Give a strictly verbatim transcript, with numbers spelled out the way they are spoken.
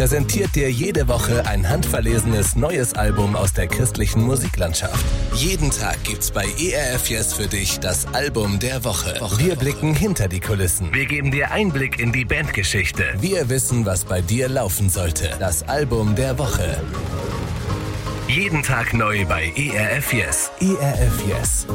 präsentiert dir jede Woche ein handverlesenes neues Album aus der christlichen Musiklandschaft. Jeden Tag gibt's bei E R F Yes für dich das Album der Woche. Wir blicken hinter die Kulissen. Wir geben dir Einblick in die Bandgeschichte. Wir wissen, was bei dir laufen sollte. Das Album der Woche. Jeden Tag neu bei E R F Yes. E R F Yes.